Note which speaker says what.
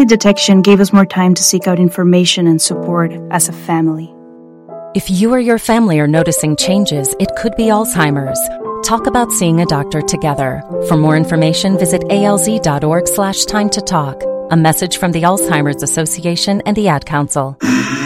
Speaker 1: early detection gave us more time to seek out information and support as a family.
Speaker 2: If you or your family are noticing changes, it could be Alzheimer's. Talk about seeing a doctor together. For more information, visit alz.org/time to talk. A message from the Alzheimer's Association and the Ad Council.